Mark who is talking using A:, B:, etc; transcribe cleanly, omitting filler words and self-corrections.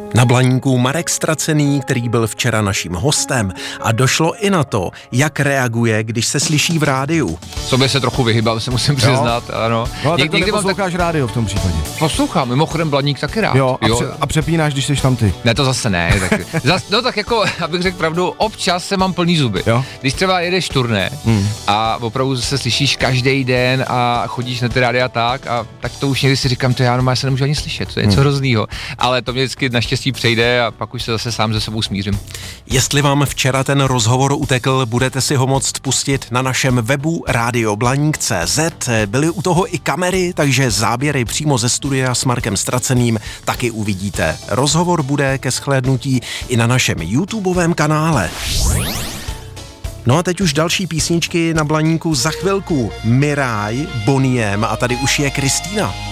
A: Na Blaníku Marek Stracený, který byl včera naším hostem, a došlo i na to, jak reaguje, když se slyší v rádiu.
B: Sobě se trochu vyhýbám, se musím přiznat, ano.
C: No, tak to neposloucháš rádio v tom případě.
B: Poslouchám, mimochodem Blaník taky rád.
C: Jo, a přepínáš, když jsi tam ty.
B: Ne, to zase ne. Tak jako, abych řekl pravdu, občas se mám plný zuby.
C: Jo?
B: Když třeba jedeš turné a opravdu se slyšíš každý den a chodíš na ty rádia tak to už někdy si říkám, to já se nemůžu ani slyšet, to je něco hroznýho. Ale to mě vždycky naštěstí přejde a pak už se zase sám ze sebou smířím.
A: Jestli vám včera ten rozhovor utekl, budete si ho moct pustit na našem webu radioblaník.cz. Byly u toho i kamery, takže záběry přímo ze studia s Markem Straceným taky uvidíte. Rozhovor bude ke shlédnutí i na našem YouTubeovém kanále. No a teď už další písničky na Blaníku za chvilku. Miráj, Boniem a tady už je Kristýna.